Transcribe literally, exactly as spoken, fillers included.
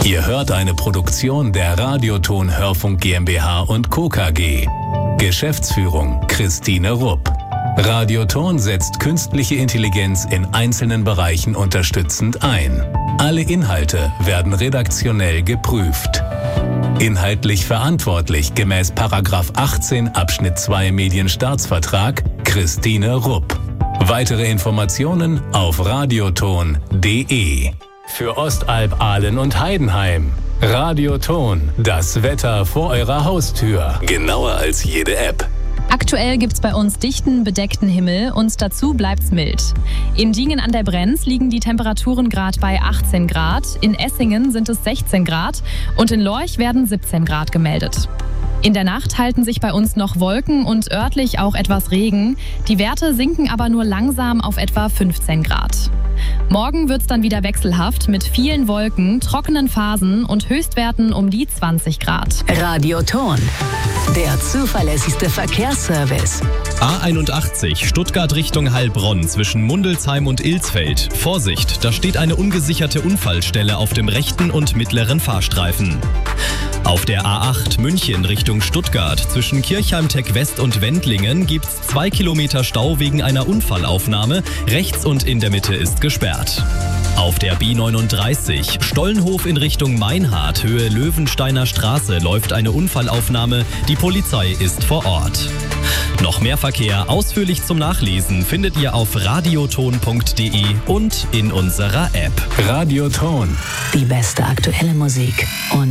Ihr hört eine Produktion der Radioton Hörfunk GmbH und Co. K G. Geschäftsführung Christine Rupp. Radioton setzt künstliche Intelligenz in einzelnen Bereichen unterstützend ein. Alle Inhalte werden redaktionell geprüft. Inhaltlich verantwortlich gemäß Paragraph achtzehn Abschnitt zwei Medienstaatsvertrag Christine Rupp. Weitere Informationen auf radioton punkt de. Für Ostalb, Ahlen und Heidenheim. Radioton, das Wetter vor eurer Haustür. Genauer als jede App. Aktuell gibt's bei uns dichten, bedeckten Himmel und dazu bleibt's mild. In Diengen an der Brenz liegen die Temperaturen gerade bei achtzehn Grad, in Essingen sind es sechzehn Grad und in Lorch werden siebzehn Grad gemeldet. In der Nacht halten sich bei uns noch Wolken und örtlich auch etwas Regen. Die Werte sinken aber nur langsam auf etwa fünfzehn Grad. Morgen wird's dann wieder wechselhaft mit vielen Wolken, trockenen Phasen und Höchstwerten um die zwanzig Grad. Radioton, der zuverlässigste Verkehrsservice. A einundachtzig, Stuttgart Richtung Heilbronn zwischen Mundelsheim und Ilsfeld. Vorsicht, da steht eine ungesicherte Unfallstelle auf dem rechten und mittleren Fahrstreifen. Auf der A acht München Richtung Stuttgart zwischen Kirchheim-Tech West und Wendlingen gibt's zwei Kilometer Stau wegen einer Unfallaufnahme. Rechts und in der Mitte ist gesperrt. Auf der B neununddreißig Stollenhof in Richtung Meinhardt, Höhe Löwensteiner Straße, läuft eine Unfallaufnahme. Die Polizei ist vor Ort. Noch mehr Verkehr ausführlich zum Nachlesen findet ihr auf radioton punkt de und in unserer App. Radioton. Die beste aktuelle Musik und